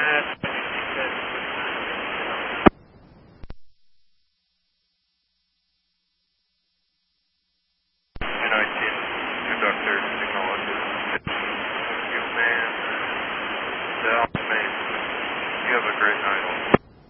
conductor technologist, man, the man. You have a great night.